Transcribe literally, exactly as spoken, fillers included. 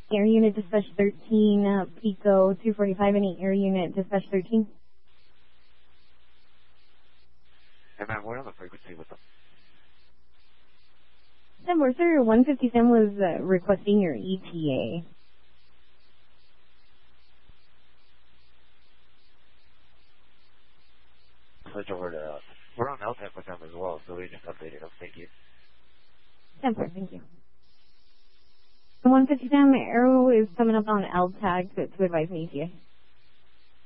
Air Unit Dispatch thirteen, uh, Pico two forty-five, any Air Unit Dispatch thirteen? Hey, ma'am, we're on the frequency with them. December, sir, one fifty-seven was uh, requesting your E T A. Switch over to, uh, we're on L TAC with them as well, so we just updated them. Thank you. December, thank you. The one fifty-seven Arrow is coming up on L tag to, to advise an E T A.